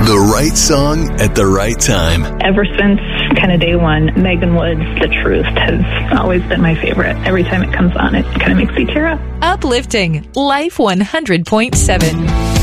The right song at the right time. Ever since kind of day one, Megan Wood's The Truth has always been my favorite. Every time it comes on, it kind of makes me tear up. Uplifting Life 100.7.